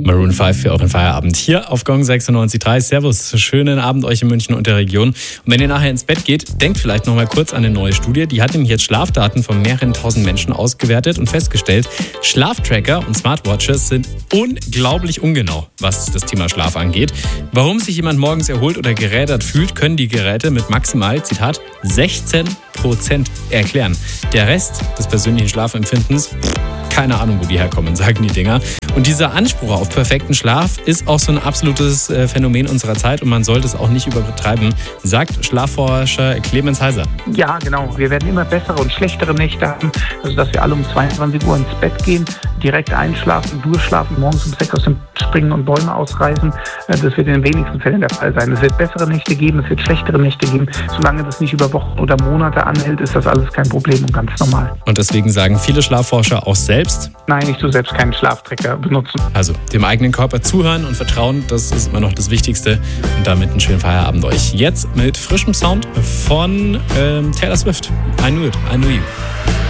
Maroon 5 für euren Feierabend hier auf Gong 96.3. Servus, schönen Abend euch in München und der Region. Und wenn ihr nachher ins Bett geht, denkt vielleicht noch mal kurz an eine neue Studie. Die hat nämlich jetzt Schlafdaten von mehreren tausend Menschen ausgewertet und festgestellt, Schlaftracker und Smartwatches sind unglaublich ungenau, was das Thema Schlaf angeht. Warum sich jemand morgens erholt oder gerädert fühlt, können die Geräte mit maximal, Zitat, 16% erklären. Der Rest des persönlichen Schlafempfindens, keine Ahnung, wo die herkommen, sagen die Dinger. Und dieser Anspruch auf perfekten Schlaf ist auch so ein absolutes Phänomen unserer Zeit und man sollte es auch nicht übertreiben, sagt Schlafforscher Clemens Heiser. Ja, genau. Wir werden immer bessere und schlechtere Nächte haben. Also, dass wir alle um 22 Uhr ins Bett gehen, direkt einschlafen, durchschlafen, morgens um 6 aus dem Springen und Bäume ausreißen. Das wird in den wenigsten Fällen der Fall sein. Es wird bessere Nächte geben, es wird schlechtere Nächte geben. Solange das nicht über Wochen oder Monate anhält, ist das alles kein Problem und ganz normal. Und deswegen sagen viele Schlafforscher auch selbst: Nein, ich tue selbst keinen Schlafträger benutzen. Also dem eigenen Körper zuhören und vertrauen, das ist immer noch das Wichtigste. Und damit einen schönen Feierabend euch. Jetzt mit frischem Sound von Taylor Swift. I Knew It, I Knew You.